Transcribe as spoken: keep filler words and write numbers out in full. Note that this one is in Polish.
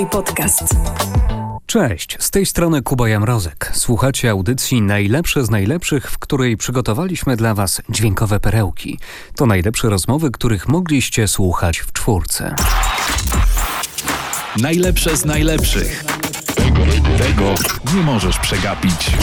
Podcast. Cześć, z tej strony Kuba Jamrozek. Słuchacie audycji Najlepsze z najlepszych, w której przygotowaliśmy dla Was dźwiękowe perełki. To najlepsze rozmowy, których mogliście słuchać w czwórce. Najlepsze z najlepszych. Tego nie możesz przegapić.